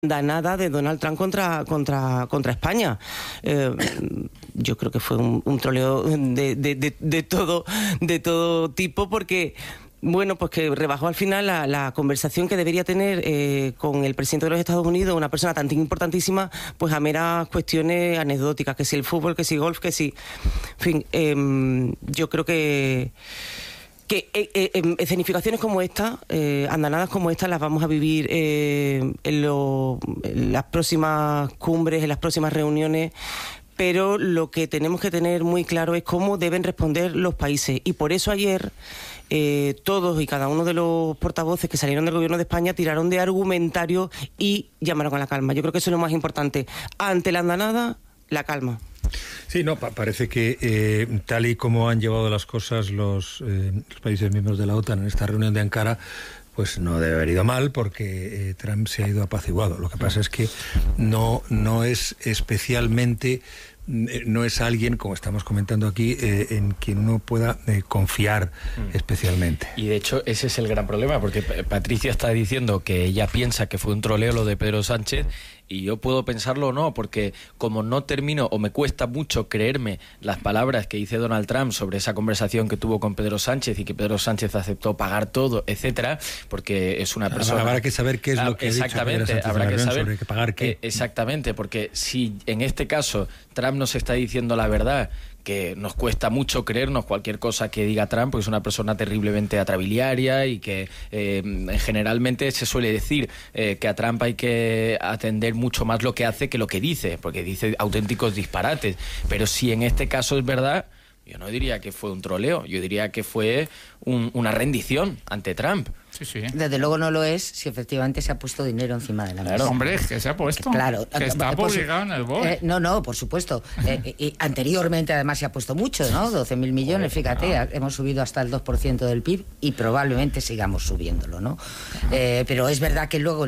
andanada de Donald Trump contra España. Yo creo que fue un troleo de todo tipo, porque bueno, pues que rebajó al final la conversación que debería tener con el presidente de los Estados Unidos, una persona tan importantísima, pues a meras cuestiones anecdóticas, que si el fútbol, que si golf, que si... En fin, yo creo que escenificaciones como esta, andanadas como esta, las vamos a vivir en las próximas cumbres, en las próximas reuniones, pero lo que tenemos que tener muy claro es cómo deben responder los países. Y por eso ayer todos y cada uno de los portavoces que salieron del gobierno de España tiraron de argumentario y llamaron a la calma. Yo creo que eso es lo más importante. Ante la andanada, la calma. Sí, no, parece que tal y como han llevado las cosas los países miembros de la OTAN en esta reunión de Ankara, pues no debe haber ido mal, porque Trump se ha ido apaciguado. Lo que pasa es que no es especialmente... no es alguien, como estamos comentando aquí, en quien uno pueda confiar especialmente. Y de hecho ese es el gran problema, porque Patricia está diciendo que ella piensa que fue un troleo lo de Pedro Sánchez, y yo puedo pensarlo o no, porque como no termino o me cuesta mucho creerme las palabras que dice Donald Trump sobre esa conversación que tuvo con Pedro Sánchez y que Pedro Sánchez aceptó pagar todo, etcétera, porque es una persona... Habrá que saber qué es lo que exactamente, ha dicho habrá que saber sobre que pagar qué. Exactamente, porque si en este caso Trump nos está diciendo la verdad, que nos cuesta mucho creernos cualquier cosa que diga Trump, porque es una persona terriblemente atrabiliaria y que generalmente se suele decir que a Trump hay que atender mucho más lo que hace que lo que dice, porque dice auténticos disparates. Pero si en este caso es verdad, yo no diría que fue un troleo, yo diría que fue una rendición ante Trump. Sí. Desde luego no lo es si efectivamente se ha puesto dinero encima de la mesa. Hombre, es que se ha puesto. Claro. Que está publicado en el BOE. No, por supuesto. Y anteriormente además se ha puesto mucho, ¿no? 12.000 millones, fíjate, hemos subido hasta el 2% del PIB y probablemente sigamos subiéndolo, ¿no? Pero es verdad que luego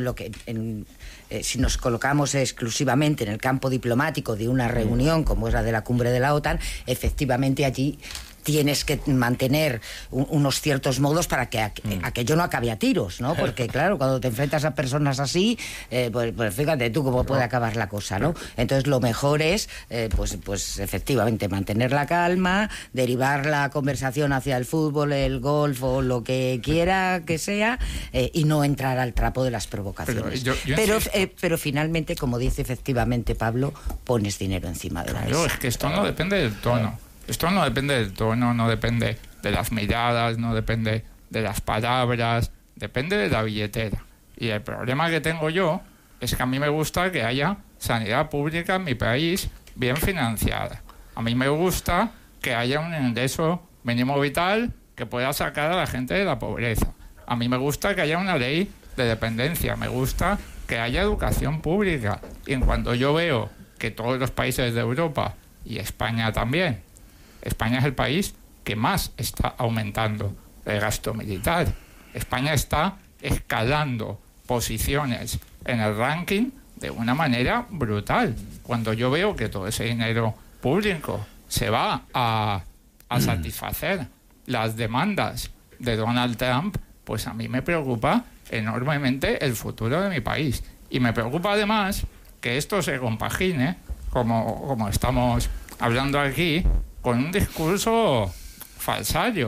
si nos colocamos exclusivamente en el campo diplomático de una reunión como es la de la cumbre de la OTAN, efectivamente allí tienes que mantener unos ciertos modos para que aquello no acabe a tiros, ¿no? Porque claro, cuando te enfrentas a personas así, pues fíjate tú cómo puede acabar la cosa, ¿no? Entonces lo mejor es, pues efectivamente mantener la calma, derivar la conversación hacia el fútbol, el golf o lo que quiera que sea, y no entrar al trapo de las provocaciones. Pero finalmente, como dice efectivamente Pablo, pones dinero encima de la mesa. Claro, es que esto no depende del tono. Esto no depende del tono, no depende de las miradas, no depende de las palabras, depende de la billetera. Y el problema que tengo yo es que a mí me gusta que haya sanidad pública en mi país bien financiada. A mí me gusta que haya un ingreso mínimo vital que pueda sacar a la gente de la pobreza. A mí me gusta que haya una ley de dependencia, me gusta que haya educación pública. Y en cuanto yo veo que todos los países de Europa, y España también, España es el país que más está aumentando el gasto militar. España está escalando posiciones en el ranking de una manera brutal. Cuando yo veo que todo ese dinero público se va a satisfacer las demandas de Donald Trump, pues a mí me preocupa enormemente el futuro de mi país. Y me preocupa además que esto se compagine, como estamos hablando aquí, con un discurso falsario.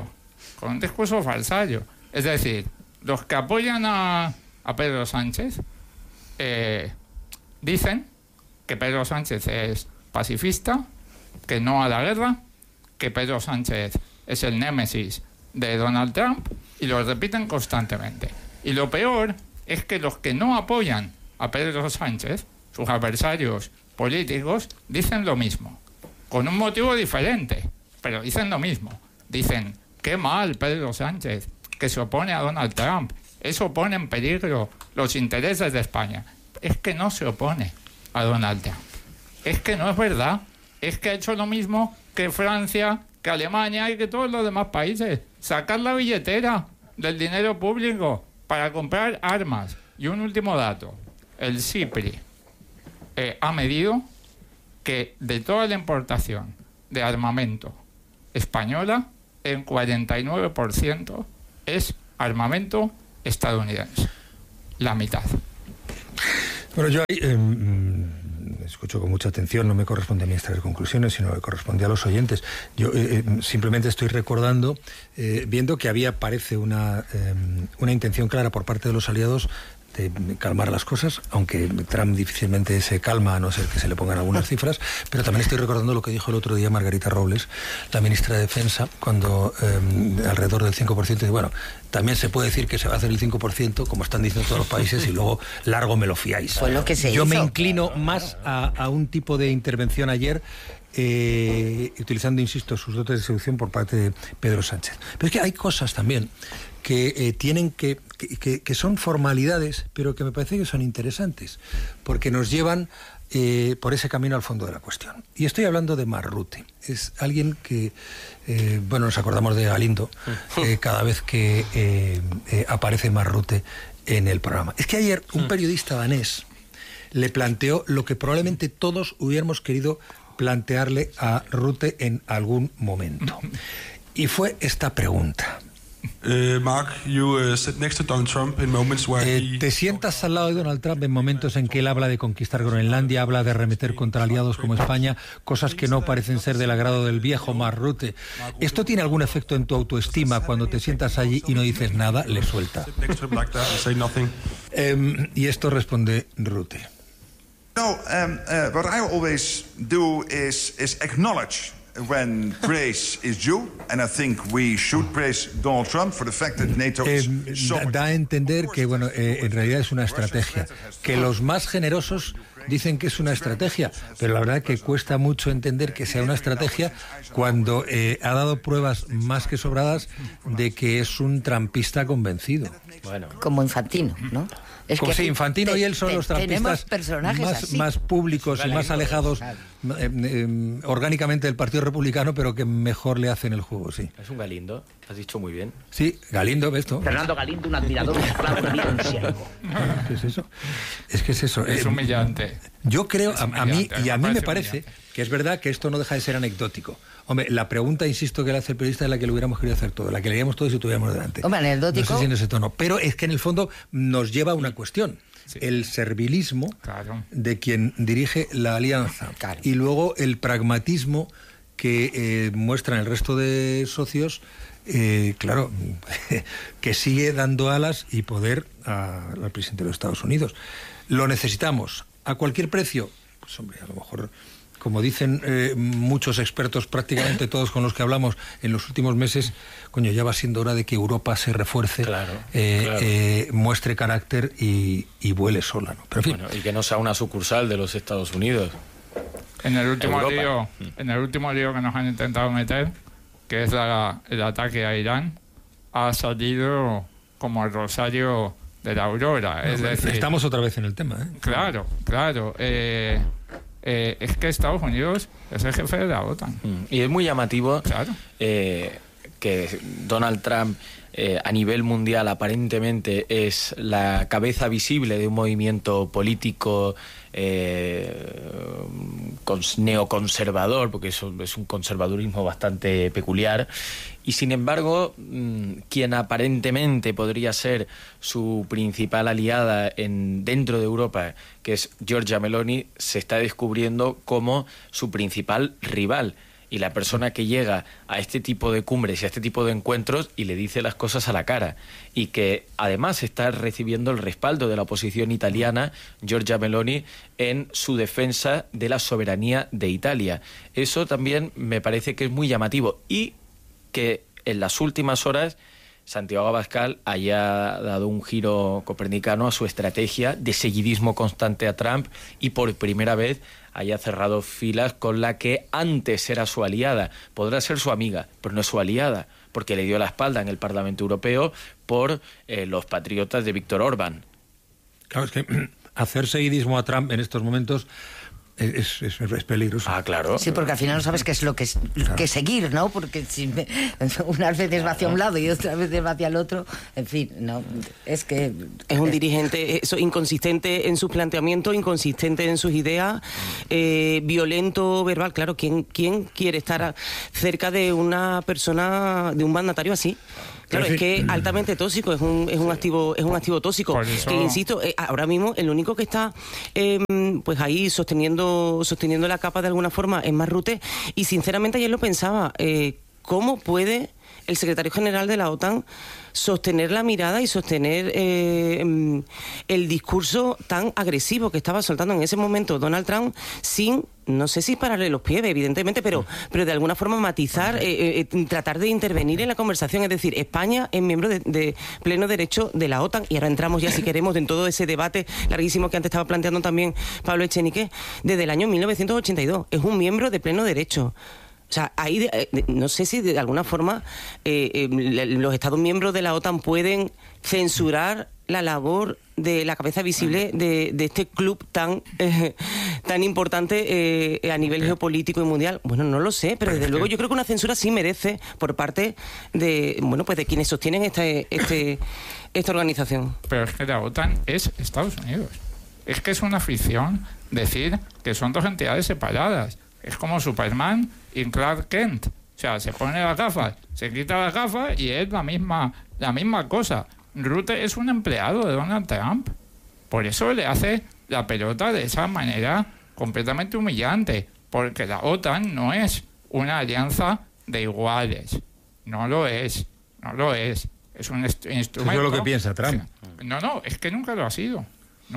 Es decir, los que apoyan a Pedro Sánchez dicen que Pedro Sánchez es pacifista, que no a la guerra, que Pedro Sánchez es el némesis de Donald Trump, y lo repiten constantemente. Y lo peor es que los que no apoyan a Pedro Sánchez, sus adversarios políticos, dicen lo mismo, con un motivo diferente, pero dicen lo mismo. Dicen, qué mal Pedro Sánchez, que se opone a Donald Trump, eso pone en peligro los intereses de España. Es que no se opone a Donald Trump, es que no es verdad, es que ha hecho lo mismo que Francia, que Alemania y que todos los demás países, sacar la billetera del dinero público para comprar armas. Y un último dato, el CIPRI ha medido que de toda la importación de armamento española, en 49% es armamento estadounidense. La mitad. Bueno, yo ahí escucho con mucha atención, no me corresponde a mí extraer conclusiones, sino que corresponde a los oyentes. Yo simplemente estoy recordando, viendo que había, parece, una intención clara por parte de los aliados de calmar las cosas, aunque Trump difícilmente se calma, a no ser que se le pongan algunas cifras, pero también estoy recordando lo que dijo el otro día Margarita Robles, la ministra de Defensa, cuando alrededor del 5%, dice, bueno, también se puede decir que se va a hacer el 5%, como están diciendo todos los países, y luego largo me lo fiáis. Fue lo que se Yo hizo. me inclino más a un tipo de intervención ayer, utilizando, insisto, sus dotes de seducción por parte de Pedro Sánchez. Pero es que hay cosas también que tienen que son formalidades, pero que me parece que son interesantes, porque nos llevan por ese camino al fondo de la cuestión. Y estoy hablando de Mark Rutte. Es alguien que, nos acordamos de Galindo cada vez que aparece Mark Rutte en el programa. Es que ayer un periodista danés le planteó lo que probablemente todos hubiéramos querido plantearle a Rutte en algún momento. Y fue esta pregunta. Mark, you sit next to Donald Trump in moments where ¿Te sientas al lado de Donald Trump en momentos en que él habla de conquistar Groenlandia, habla de arremeter contra aliados como España, cosas que no parecen ser del agrado del viejo Mark Rutte? ¿Esto tiene algún efecto en tu autoestima cuando te sientas allí y no dices nada? Le suelta. Y esto responde Rutte. No, what I always do is acknowledge when praise is due, and I think we should praise Donald Trump for the fact that NATO is so much. Da a entender que, en realidad es una estrategia. Que los más generosos dicen que es una estrategia, pero la verdad que cuesta mucho entender que sea una estrategia cuando ha dado pruebas más que sobradas de que es un trampista convencido. Bueno. Como Infantino, ¿no? Es que Infantino y él son los trampistas más públicos y más alejados orgánicamente del Partido Republicano, pero que mejor le hacen el juego, sí. Es un Galindo, has dicho muy bien. Sí, Galindo, ¿ves tú? Fernando Galindo, un admirador, un esclavo, un siervo. ¿Qué es eso? Es que es eso. Es humillante. Yo creo, a mí me parece que es verdad que esto no deja de ser anecdótico. Hombre, la pregunta, insisto, que le hace el periodista es la que lo hubiéramos querido hacer todo, la que leíamos todos si tuviéramos delante. Hombre, anecdótico. No sé si en ese tono, pero es que en el fondo nos lleva a una cuestión. Sí. El servilismo de quien dirige la alianza y luego el pragmatismo que muestran el resto de socios, que sigue dando alas y poder al presidente de los Estados Unidos. ¿Lo necesitamos a cualquier precio? Pues hombre, a lo mejor, como dicen muchos expertos, prácticamente todos con los que hablamos en los últimos meses, coño, ya va siendo hora de que Europa se refuerce, muestre carácter y vuele sola, ¿no? Pero, en fin. Bueno, y que no sea una sucursal de los Estados Unidos. En el último lío que nos han intentado meter, que es el ataque a Irán, ha salido como el rosario de la aurora. Es decir, estamos otra vez en el tema, ¿eh? Claro. Es que Estados Unidos es el jefe de la OTAN. Y es muy llamativo que Donald Trump a nivel mundial aparentemente es la cabeza visible de un movimiento político neoconservador, porque eso es un conservadurismo bastante peculiar, y sin embargo quien aparentemente podría ser su principal aliada dentro de Europa, que es Giorgia Meloni, se está descubriendo como su principal rival. Y la persona que llega a este tipo de cumbres y a este tipo de encuentros y le dice las cosas a la cara, y que además está recibiendo el respaldo de la oposición italiana, Giorgia Meloni, en su defensa de la soberanía de Italia. Eso también me parece que es muy llamativo, y que en las últimas horas Santiago Abascal haya dado un giro copernicano a su estrategia de seguidismo constante a Trump, y por primera vez haya cerrado filas con la que antes era su aliada. Podrá ser su amiga, pero no es su aliada, porque le dio la espalda en el Parlamento Europeo por los patriotas de Víctor Orbán. Claro, es que hacer seguidismo a Trump en estos momentos es peligroso. Ah, claro. Sí, porque al final no sabes qué es lo que seguir, ¿no? Porque si unas veces va hacia un lado y otras veces va hacia el otro, en fin, no, es que... Es un dirigente inconsistente en sus planteamientos, inconsistente en sus ideas, violento, verbal. Claro, ¿quién quiere estar cerca de una persona, de un mandatario así? Claro, es que altamente tóxico, es un activo tóxico. Que insisto, ahora mismo el único que está pues ahí sosteniendo la capa de alguna forma es Marrute, y sinceramente ayer lo pensaba, ¿cómo puede el secretario general de la OTAN sostener la mirada y sostener el discurso tan agresivo que estaba soltando en ese momento Donald Trump sin, no sé si pararle los pies, evidentemente, pero de alguna forma matizar, tratar de intervenir en la conversación? Es decir, España es miembro de pleno derecho de la OTAN, y ahora entramos ya, si queremos, en todo ese debate larguísimo que antes estaba planteando también Pablo Echenique, desde el año 1982. Es un miembro de pleno derecho. O sea, ahí no sé si de alguna forma los Estados miembros de la OTAN pueden censurar la labor de la cabeza visible de este club tan importante a nivel geopolítico y mundial. Bueno, no lo sé, pero desde luego yo creo que una censura sí merece por parte de de quienes sostienen esta organización. Pero es que la OTAN es Estados Unidos. Es que es una ficción decir que son dos entidades separadas. Es como Superman y Clark Kent. O sea, se pone las gafas, se quita las gafas y es la misma cosa. Rutte es un empleado de Donald Trump. Por eso le hace la pelota de esa manera completamente humillante. Porque la OTAN no es una alianza de iguales. No lo es. Es un instrumento... Eso es lo que piensa Trump. No, es que nunca lo ha sido.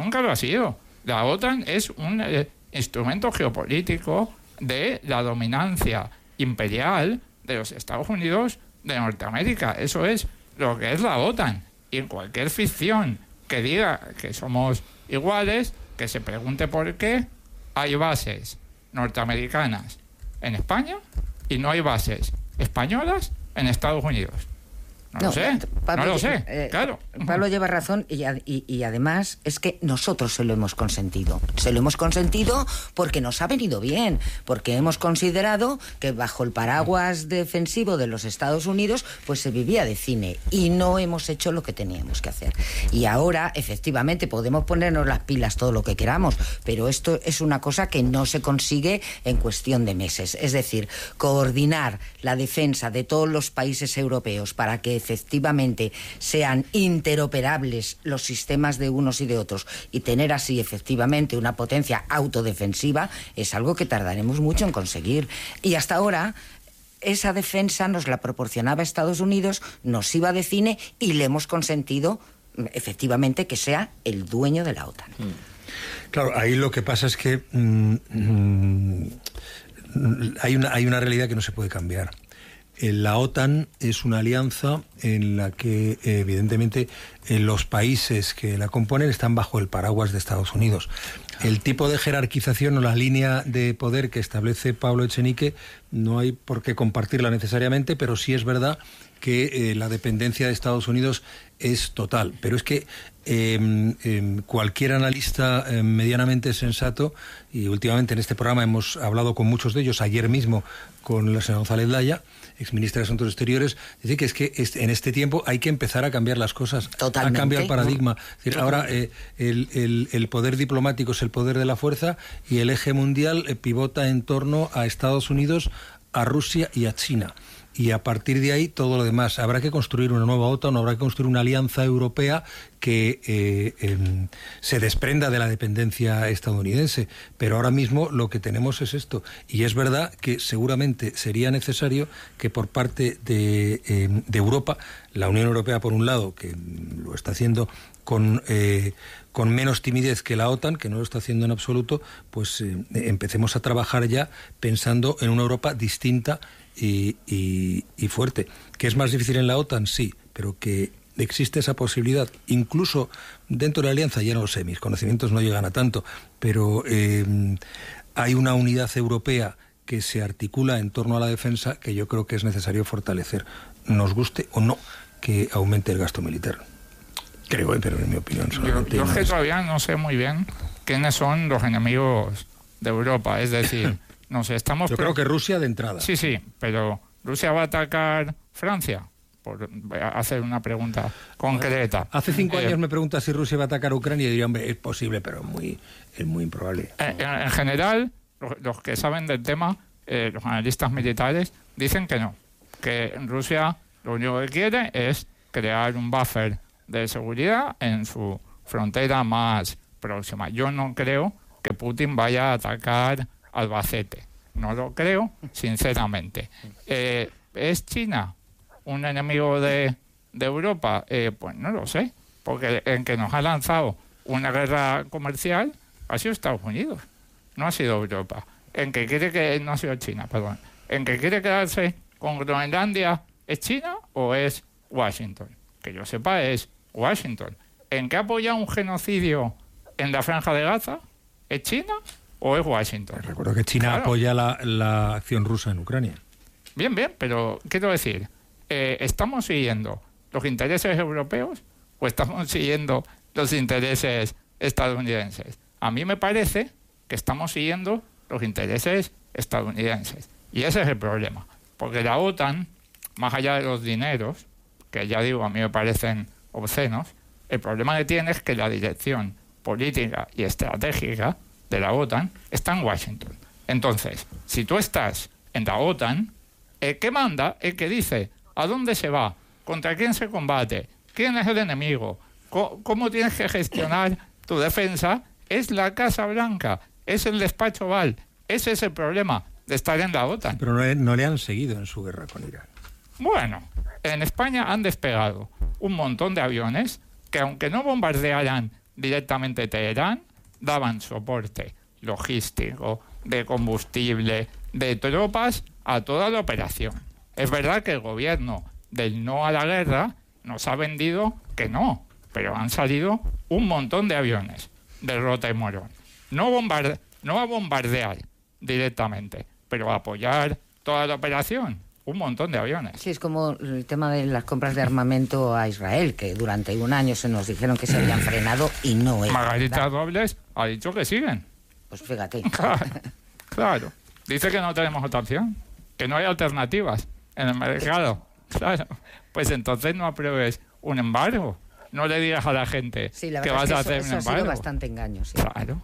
La OTAN es un instrumento geopolítico de la dominancia imperial de los Estados Unidos de Norteamérica. Eso es lo que es la OTAN. Y en cualquier ficción que diga que somos iguales, que se pregunte por qué hay bases norteamericanas en España y no hay bases españolas en Estados Unidos. No lo sé, claro. Pablo lleva razón y además es que nosotros se lo hemos consentido. Se lo hemos consentido porque nos ha venido bien, porque hemos considerado que bajo el paraguas defensivo de los Estados Unidos pues se vivía de cine y no hemos hecho lo que teníamos que hacer. Y ahora, efectivamente, podemos ponernos las pilas todo lo que queramos, pero esto es una cosa que no se consigue en cuestión de meses. Es decir, coordinar la defensa de todos los países europeos para que efectivamente sean interoperables los sistemas de unos y de otros y tener así efectivamente una potencia autodefensiva es algo que tardaremos mucho en conseguir. Y hasta ahora esa defensa nos la proporcionaba Estados Unidos, nos iba de cine y le hemos consentido efectivamente que sea el dueño de la OTAN. Claro, ahí lo que pasa es que hay una realidad que no se puede cambiar. La OTAN es una alianza en la que, evidentemente, los países que la componen están bajo el paraguas de Estados Unidos. El tipo de jerarquización o la línea de poder que establece Pablo Echenique no hay por qué compartirla necesariamente, pero sí es verdad que la dependencia de Estados Unidos es total. Pero es que cualquier analista medianamente sensato, y últimamente en este programa hemos hablado con muchos de ellos, ayer mismo con la señora González Laya, exministra de Asuntos Exteriores, dice que es que en este tiempo hay que empezar a cambiar las cosas, totalmente, a cambiar el paradigma. Es decir, ahora el poder diplomático es el poder de la fuerza y el eje mundial pivota en torno a Estados Unidos, a Rusia y a China. Y a partir de ahí todo lo demás. Habrá que construir una nueva OTAN, habrá que construir una alianza europea que se desprenda de la dependencia estadounidense. Pero ahora mismo lo que tenemos es esto. Y es verdad que seguramente sería necesario que por parte de Europa, la Unión Europea por un lado, que lo está haciendo con menos timidez que la OTAN, que no lo está haciendo en absoluto, pues empecemos a trabajar ya pensando en una Europa distinta y fuerte. ¿Que es más difícil en la OTAN? Sí, pero que existe esa posibilidad, incluso dentro de la alianza, ya no lo sé, mis conocimientos no llegan a tanto, pero hay una unidad europea que se articula en torno a la defensa que yo creo que es necesario fortalecer, nos guste o no que aumente el gasto militar. Creo, pero en mi opinión yo es que todavía no sé muy bien quiénes son los enemigos de Europa, es decir, no sé, estamos... Yo creo que Rusia de entrada. Sí, pero ¿Rusia va a atacar Francia? Por hacer una pregunta concreta. Hace 5 años me preguntas si Rusia va a atacar Ucrania y diría, hombre, es posible, pero es muy improbable. En general, los que saben del tema, los analistas militares, dicen que no, que Rusia lo único que quiere es crear un buffer de seguridad en su frontera más próxima. Yo no creo que Putin vaya a atacar Albacete. No lo creo, sinceramente. ¿Es China un enemigo de Europa? Pues no lo sé, porque en que nos ha lanzado una guerra comercial ha sido Estados Unidos, no ha sido Europa. En que quiere que no ha sido China, perdón. En que quiere quedarse con Groenlandia, ¿es China o es Washington? Que yo sepa, es Washington. ¿En que ha apoyado un genocidio en la Franja de Gaza? ¿Es China o es Washington? Recuerdo que China apoya la acción rusa en Ucrania. Bien, pero quiero decir, ¿estamos siguiendo los intereses europeos o estamos siguiendo los intereses estadounidenses? A mí me parece que estamos siguiendo los intereses estadounidenses. Y ese es el problema. Porque la OTAN, más allá de los dineros, que ya digo, a mí me parecen obscenos, el problema que tiene es que la dirección política y estratégica de la OTAN está en Washington. Entonces, si tú estás en la OTAN, el que manda, el que dice a dónde se va, contra quién se combate, quién es el enemigo, cómo tienes que gestionar tu defensa, es la Casa Blanca, es el despacho Oval. Ese es el problema de estar en la OTAN. Pero no le han seguido en su guerra con Irán. Bueno, en España han despegado un montón de aviones que, aunque no bombardearan directamente Teherán, daban soporte logístico, de combustible, de tropas a toda la operación. Es verdad que el gobierno del no a la guerra nos ha vendido que no, pero han salido un montón de aviones de Rota y Morón. No a bombardear directamente, pero a apoyar toda la operación. Un montón de aviones. Sí, es como el tema de las compras de armamento a Israel, que durante un año se nos dijeron que se habían frenado y no es Margarita verdad. Robles ha dicho que siguen. Pues fíjate. Claro. Dice que no tenemos otra opción, que no hay alternativas en el mercado. Claro. Pues entonces no apruebes un embargo. No le digas a la gente que vas a hacer un embargo. Eso ha sido bastante engaño, sí. Claro.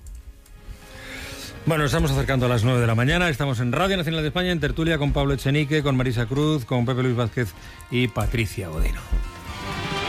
Bueno, nos estamos acercando a las 9 de la mañana. Estamos en Radio Nacional de España, en tertulia con Pablo Echenique, con Marisa Cruz, con Pepe Luis Vázquez y Patricia Godino.